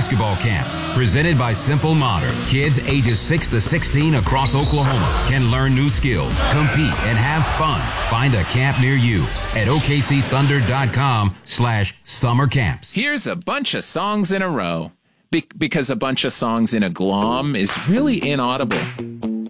basketball camps. Presented by Simple Modern. Kids ages 6 to 16 across Oklahoma can learn new skills, compete, and have fun. Find a camp near you at OKCThunder.com/summer camps. Here's a bunch of songs in a row. Because a bunch of songs in a glom is really inaudible.